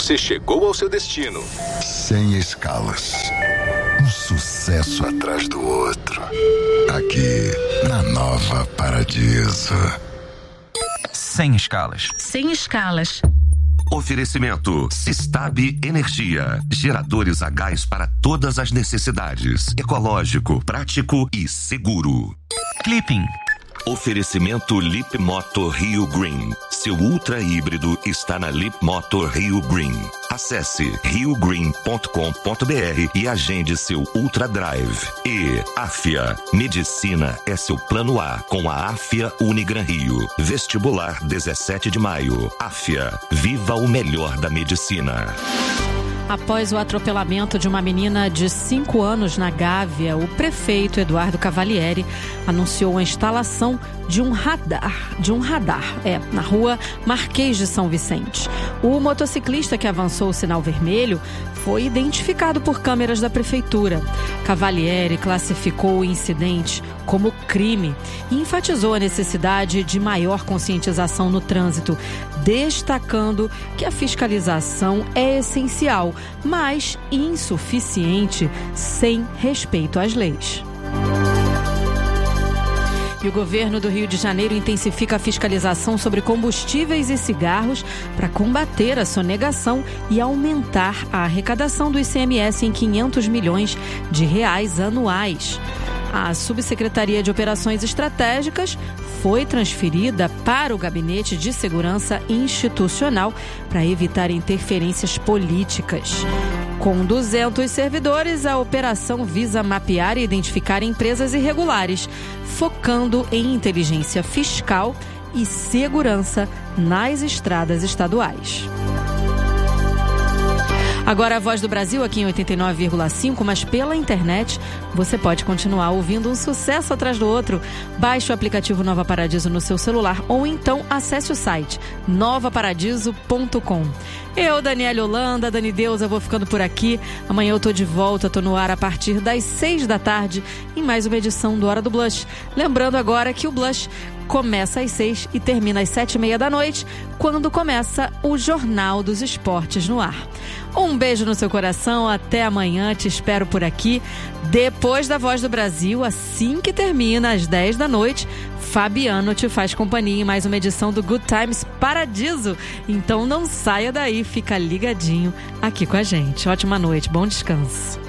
você chegou ao seu destino. Sem escalas. Um sucesso atrás do outro. Aqui, na Nova Paradiso. Sem escalas. Sem escalas. Oferecimento Sistab Energia. Geradores a gás para todas as necessidades. Ecológico, prático e seguro. Clipping. Oferecimento Lip Motor Rio Green. Seu ultra híbrido está na Lip Motor Rio Green. Acesse riogreen.com.br e agende seu Ultra Drive. E Afia. Medicina é seu plano A com a Afia Unigran Rio. Vestibular 17 de maio. Afia. Viva o melhor da medicina. Após o atropelamento de uma menina de 5 anos na Gávea, o prefeito Eduardo Cavalieri anunciou a instalação de um radar na rua Marquês de São Vicente. O motociclista que avançou o sinal vermelho foi identificado por câmeras da prefeitura. Cavalieri classificou o incidente como crime e enfatizou a necessidade de maior conscientização no trânsito, destacando que a fiscalização é essencial, mas insuficiente sem respeito às leis. E o governo do Rio de Janeiro intensifica a fiscalização sobre combustíveis e cigarros para combater a sonegação e aumentar a arrecadação do ICMS em R$500 milhões anuais. A Subsecretaria de Operações Estratégicas foi transferida para o Gabinete de Segurança Institucional para evitar interferências políticas. Com 200 servidores, a operação visa mapear e identificar empresas irregulares, focando em inteligência fiscal e segurança nas estradas estaduais. Agora a Voz do Brasil aqui em 89,5, mas pela internet você pode continuar ouvindo um sucesso atrás do outro. Baixe o aplicativo Nova Paradiso no seu celular ou então acesse o site novaparadiso.com. Eu, Daniela Holanda, Dani Deus, eu vou ficando por aqui. Amanhã eu tô de volta, tô no ar a partir das 6 da tarde em mais uma edição do Hora do Blush. Lembrando agora que o Blush começa às 6 e termina às 7h30 da noite, quando começa o Jornal dos Esportes no ar. Um beijo no seu coração, até amanhã, te espero por aqui. Depois da Voz do Brasil, assim que termina, às 10 da noite, Fabiano te faz companhia em mais uma edição do Good Times Paradiso. Então não saia daí, fica ligadinho aqui com a gente. Ótima noite, bom descanso.